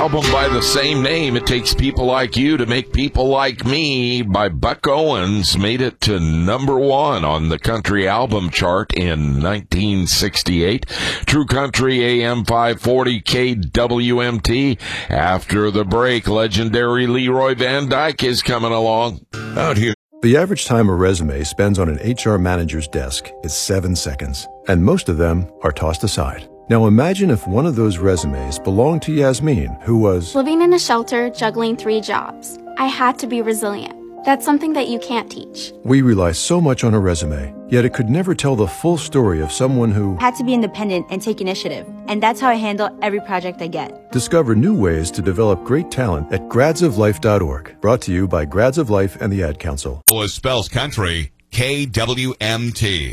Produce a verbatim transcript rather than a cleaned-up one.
album by the same name, It Takes People Like You to Make People Like Me by Buck Owens, made it to number one on the country album chart in nineteen sixty-eight. True Country A M five forty K W M T. After the break, legendary Leroy Van Dyke is coming along. Out here. The average time a resume spends on an H R manager's desk is seven seconds, and most of them are tossed aside. Now imagine if one of those resumes belonged to Yasmin, who was living in a shelter, juggling three jobs. I had to be resilient. That's something that you can't teach. We rely so much on a resume, yet it could never tell the full story of someone who had to be independent and take initiative. And that's how I handle every project I get. Discover new ways to develop great talent at grads of life dot org. Brought to you by Grads of Life and the Ad Council. Spells Country, K W M T.